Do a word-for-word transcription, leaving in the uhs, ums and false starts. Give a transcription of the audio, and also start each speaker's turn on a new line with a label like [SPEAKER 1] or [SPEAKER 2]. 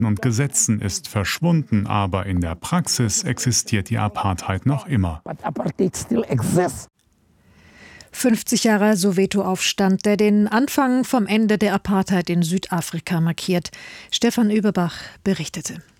[SPEAKER 1] Rechten und Gesetzen ist verschwunden, aber in der Praxis existiert die Apartheid noch immer.
[SPEAKER 2] fünfzig Jahre Soweto-Aufstand, der den Anfang vom Ende der Apartheid in Südafrika markiert. Stefan Überbach berichtete.